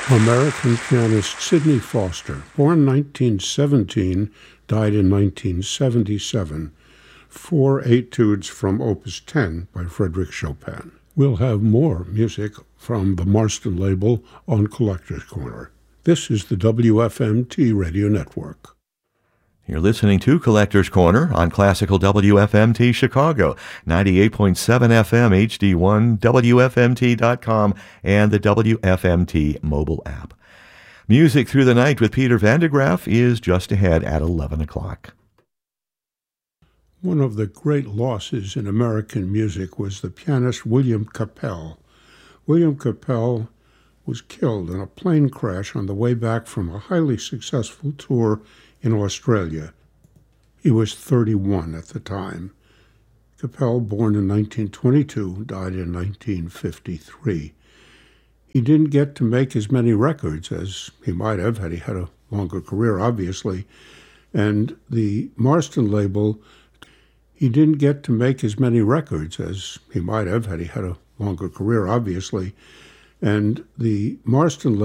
American pianist Sidney Foster, born 1917, died in 1977. 4 etudes from Opus 10 by Frédéric Chopin. We'll have more music from the Marston label on Collector's Corner. This is the WFMT Radio Network. You're listening to Collector's Corner on Classical WFMT Chicago, 98.7 FM HD1, WFMT.com, and the WFMT mobile app. Music Through the Night with Peter Van de Graaff is just ahead at 11 o'clock. One of the great losses in American music was the pianist William Capell. William Capell was killed in a plane crash on the way back from a highly successful tour in Australia. He was 31 at the time. Capell, born in 1922, died in 1953. He didn't get to make as many records as he might have had he had a longer career, obviously. And the Marston label, he didn't get to make as many records as he might have had he had a longer career, obviously. And the Marston label